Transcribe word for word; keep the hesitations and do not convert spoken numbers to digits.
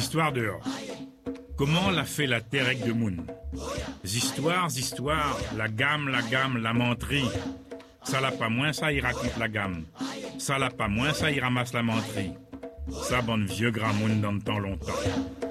histoires dehors. Comment l'a fait la terre avec de moun? Histoires, histoires, la gamme, la gamme, la menterie. Ça l'a pas moins, ça y raconte la gamme. Ça l'a pas moins, ça y ramasse la menterie. Ça bonne vieux grand moun dans le temps longtemps.